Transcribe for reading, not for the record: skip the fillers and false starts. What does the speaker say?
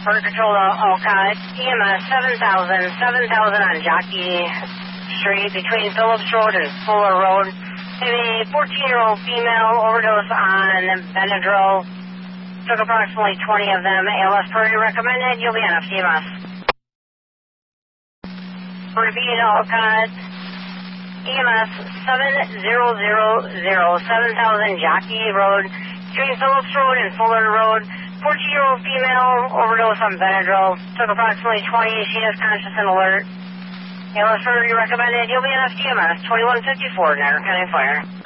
Bird Control to Olcott, EMS 7000 on Jockey Street between Phillips Road and Fuller Road. A 14-year-old female overdose on Benadryl. Took approximately 20 of them. ALS priority recommended. You'll be on FCMS. Repeat Olcott, EMS 7000 Jockey Road between Phillips Road and Fuller Road. 14-year-old female overdose on Benadryl. Took approximately 20. She is conscious and alert. ALS priority recommended. You'll be on FCMS 2154 Niagara County Fire.